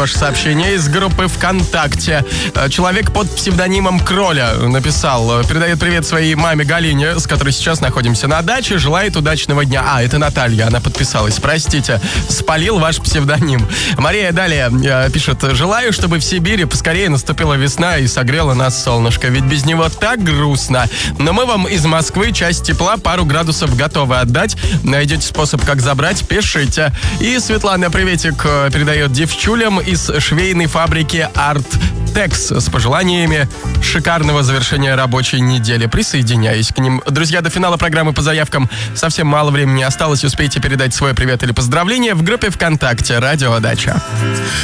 ваше сообщение из группы ВКонтакте. Человек под псевдонимом Кроля написал, передает привет своей маме Галине, с которой сейчас находимся на даче, желает удачного дня. Это Наталья, она подписалась. Простите, спалил ваш псевдоним. Мария далее пишет, желаю, чтобы в Сибири поскорее наступила весна и согрела нас солнышко, ведь без него так грустно. Но мы вам из Москвы часть тепла, пару градусов готовы отдать. Найдете способ, как забрать, пишите. И Светлана приветик передает девчулям из швейной фабрики Арттекс с пожеланиями шикарного завершения рабочей недели. Присоединяюсь к ним. Друзья, до финала программы по заявкам совсем мало времени осталось. Успейте передать свой привет или поздравление в группе ВКонтакте «Радио Дача».